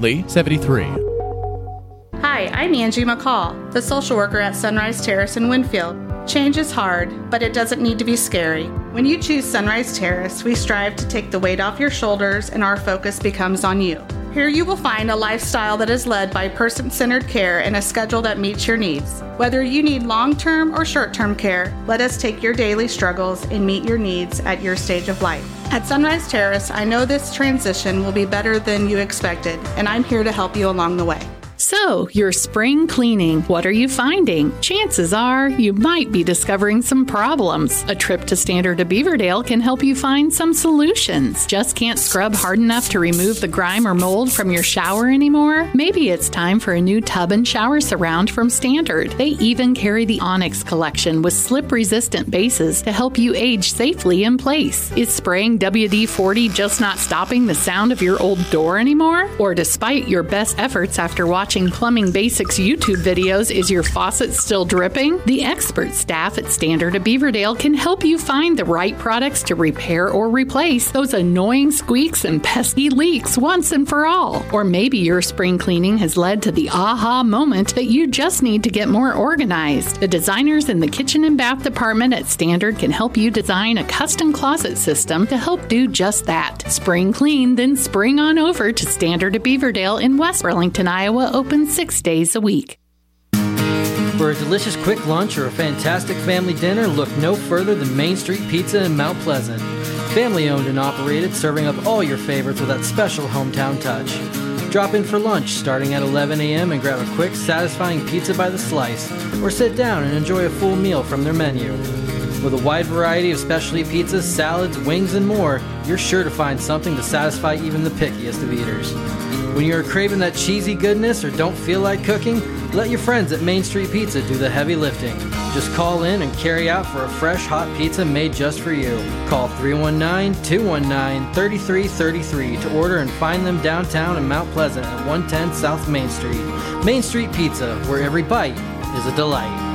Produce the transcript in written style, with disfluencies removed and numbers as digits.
Lee 73. Hi, I'm Angie McCall, the social worker at Sunrise Terrace in Winfield. Change is hard, but it doesn't need to be scary. When you choose Sunrise Terrace, we strive to take the weight off your shoulders and our focus becomes on you. Here you will find a lifestyle that is led by person-centered care and a schedule that meets your needs. Whether you need long-term or short-term care, let us take your daily struggles and meet your needs at your stage of life. At Sunrise Terrace, I know this transition will be better than you expected, and I'm here to help you along the way. So, your spring cleaning, what are you finding? Chances are you might be discovering some problems. A trip to Standard of Beaverdale can help you find some solutions. Just can't scrub hard enough to remove the grime or mold from your shower anymore? Maybe it's time for a new tub and shower surround from Standard. They even carry the Onyx collection with slip-resistant bases to help you age safely in place. Is spraying WD-40 just not stopping the sound of your old door anymore? Or despite your best efforts after watching Plumbing Basics YouTube videos, is your faucet still dripping? The expert staff at Standard of Beaverdale can help you find the right products to repair or replace those annoying squeaks and pesky leaks once and for all. Or maybe your spring cleaning has led to the aha moment that you just need to get more organized. The designers in the kitchen and bath department at Standard can help you design a custom closet system to help do just that. Spring clean, then spring on over to Standard of Beaverdale in West Burlington, Iowa, open 6 days a week. For a delicious quick lunch or a fantastic family dinner, look no further than Main Street Pizza in Mount Pleasant. Family owned and operated, serving up all your favorites with that special hometown touch. Drop in for lunch starting at 11 a.m. and grab a quick, satisfying pizza by the slice, or sit down and enjoy a full meal from their menu. With a wide variety of specialty pizzas, salads, wings, and more, you're sure to find something to satisfy even the pickiest of eaters. When you're craving that cheesy goodness or don't feel like cooking, let your friends at Main Street Pizza do the heavy lifting. Just call in and carry out for a fresh, hot pizza made just for you. Call 319-219-3333 to order and find them downtown in Mount Pleasant at 110 South Main Street. Main Street Pizza, where every bite is a delight.